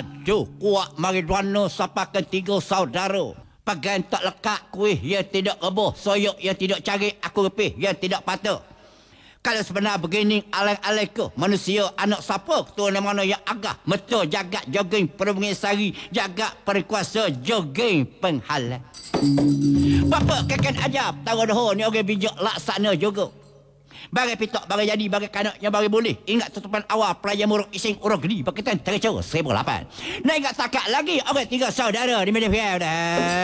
Aduh, kuat marijuana sapakan 3 saudara. Pagan tak lekat kuih yang tidak rebuh. Soyok yang tidak cari, aku repih yang tidak patut. Kalau sebenar begini alai-alai ke manusia anak siapa ketua mana yang agah betul jagat jogging perhubungan sari jagat perkuasa jogging penghalang. Bapa keken ajab tahu dah ni orang bijak laksana juga. Bagi pitok, bagi jadi, bagi kanak yang bagi boleh. Ingat tutupan awal pelajar muruk ising urut gedi. Pakitan cara 1008. Nak ingat takat lagi orang 3 saudara di media dah.